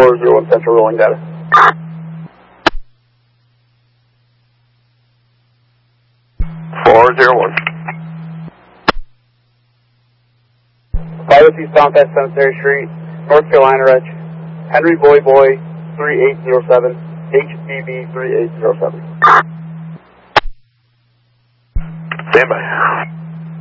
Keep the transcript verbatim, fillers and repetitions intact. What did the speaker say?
four zero one Central rolling data. four zero one. five oh two Southwest Cemetery Street, North Carolina, Reg. Henry Boy Boy, three eight zero seven, H B B three eight zero seven. Stand by.